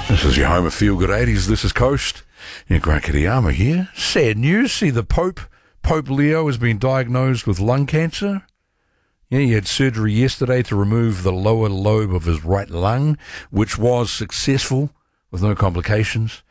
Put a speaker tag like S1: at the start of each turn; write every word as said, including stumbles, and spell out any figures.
S1: This is your home of Feel Good eighties. This is Coast. Yeah, Grant Kiriyama here. Sad news. See, the Pope, Pope Leo, has been diagnosed with lung cancer. Yeah, he had surgery yesterday to remove the lower lobe of his right lung, which was successful with no complications.